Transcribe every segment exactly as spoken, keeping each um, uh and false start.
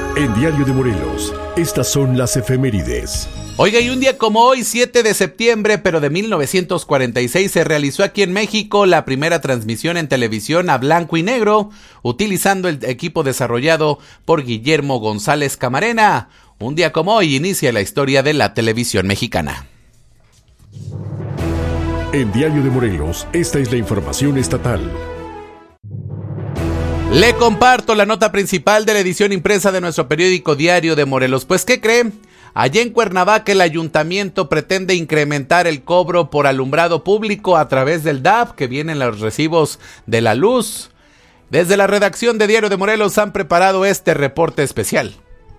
En Diario de Morelos, estas son las efemérides. Oiga, y un día como hoy, siete de septiembre, pero de mil novecientos cuarenta y seis, se realizó aquí en México la primera transmisión en televisión a blanco y negro, utilizando el equipo desarrollado por Guillermo González Camarena. Un día como hoy inicia la historia de la televisión mexicana. En Diario de Morelos, esta es la información estatal. Le comparto la nota principal de la edición impresa de nuestro periódico Diario de Morelos. Pues, ¿qué cree? Allá en Cuernavaca el ayuntamiento pretende incrementar el cobro por alumbrado público a través del D A P que vienen los recibos de la luz. Desde la redacción de Diario de Morelos han preparado este reporte especial.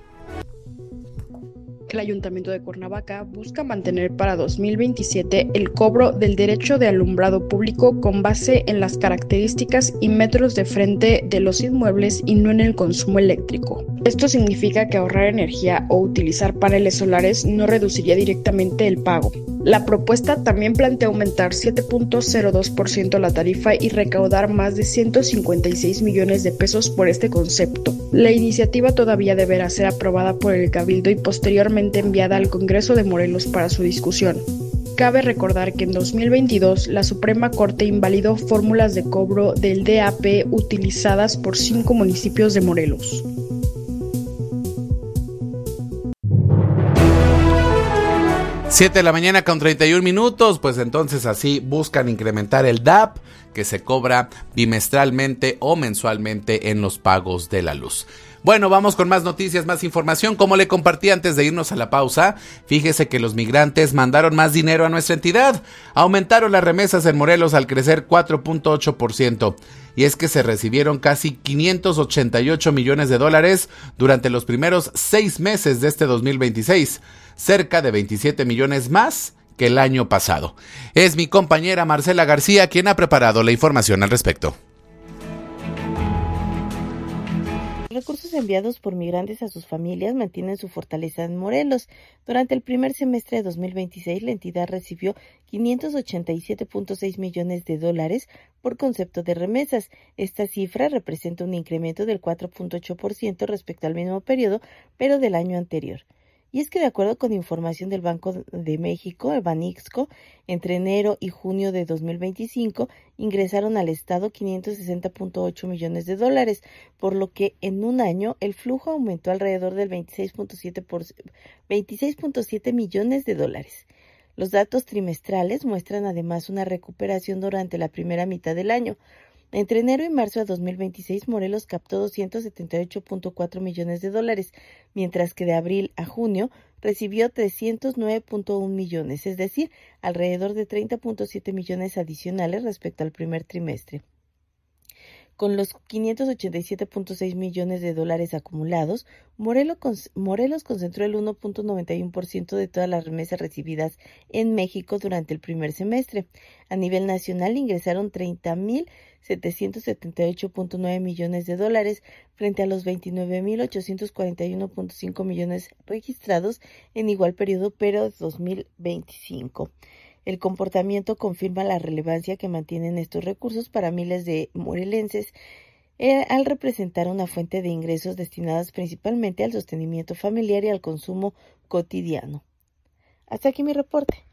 El Ayuntamiento de Cuernavaca busca mantener para dos mil veintisiete el cobro del derecho de alumbrado público con base en las características y metros de frente de los inmuebles y no en el consumo eléctrico. Esto significa que ahorrar energía o utilizar paneles solares no reduciría directamente el pago. La propuesta también plantea aumentar siete punto cero dos por ciento la tarifa y recaudar más de ciento cincuenta y seis millones de pesos por este concepto. La iniciativa todavía deberá ser aprobada por el Cabildo y posteriormente enviada al Congreso de Morelos para su discusión. Cabe recordar que en dos mil veintidós la Suprema Corte invalidó fórmulas de cobro del D A P utilizadas por cinco municipios de Morelos. siete de la mañana con treinta y un minutos, pues entonces así buscan incrementar el D A P que se cobra bimestralmente o mensualmente en los pagos de la luz. Bueno, vamos con más noticias, más información. Como le compartí antes de irnos a la pausa, fíjese que los migrantes mandaron más dinero a nuestra entidad. Aumentaron las remesas en Morelos al crecer cuatro punto ocho por ciento. Y es que se recibieron casi quinientos ochenta y ocho millones de dólares durante los primeros seis meses de este dos mil veintiséis. Cerca de veintisiete millones más que el año pasado. Es mi compañera Marcela García quien ha preparado la información al respecto. Recursos enviados por migrantes a sus familias mantienen su fortaleza en Morelos. Durante el primer semestre de dos mil veintiséis, la entidad recibió quinientos ochenta y siete punto seis millones de dólares por concepto de remesas. Esta cifra representa un incremento del cuatro punto ocho por ciento respecto al mismo periodo, pero del año anterior. Y es que de acuerdo con información del Banco de México, el Banixco, entre enero y junio de dos mil veinticinco ingresaron al Estado quinientos sesenta punto ocho millones de dólares, por lo que en un año el flujo aumentó alrededor del veintiséis punto siete por, veintiséis punto siete millones de dólares. Los datos trimestrales muestran además una recuperación durante la primera mitad del año. Entre enero y marzo de dos mil veintiséis, Morelos captó doscientos setenta y ocho punto cuatro millones de dólares, mientras que de abril a junio recibió trescientos nueve punto uno millones, es decir, alrededor de treinta punto siete millones adicionales respecto al primer trimestre. Con los quinientos ochenta y siete punto seis millones de dólares acumulados, Morelos, Morelos concentró el uno punto noventa y uno por ciento de todas las remesas recibidas en México durante el primer semestre. A nivel nacional ingresaron treinta mil setecientos setenta y ocho punto nueve millones de dólares frente a los veintinueve mil ochocientos cuarenta y uno punto cinco millones registrados en igual periodo, pero de dos mil veinticinco. El comportamiento confirma la relevancia que mantienen estos recursos para miles de morelenses eh, al representar una fuente de ingresos destinadas principalmente al sostenimiento familiar y al consumo cotidiano. Hasta aquí mi reporte.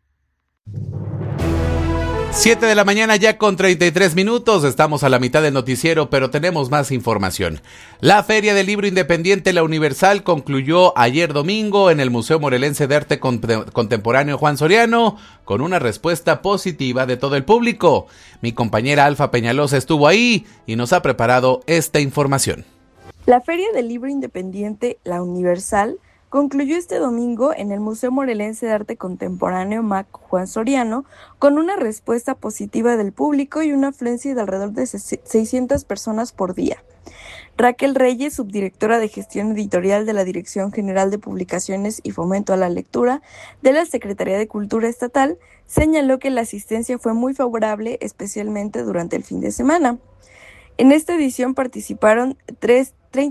siete de la mañana ya con treinta y tres minutos, estamos a la mitad del noticiero, pero tenemos más información. La Feria del Libro Independiente La Universal concluyó ayer domingo en el Museo Morelense de Arte Contemporáneo Juan Soriano con una respuesta positiva de todo el público. Mi compañera Alfa Peñalosa estuvo ahí y nos ha preparado esta información. La Feria del Libro Independiente La Universal concluyó este domingo en el Museo Morelense de Arte Contemporáneo M A C Juan Soriano con una respuesta positiva del público y una afluencia de alrededor de seiscientas personas por día. Raquel Reyes, subdirectora de Gestión Editorial de la Dirección General de Publicaciones y Fomento a la Lectura de la Secretaría de Cultura Estatal, señaló que la asistencia fue muy favorable, especialmente durante el fin de semana. En esta edición participaron tres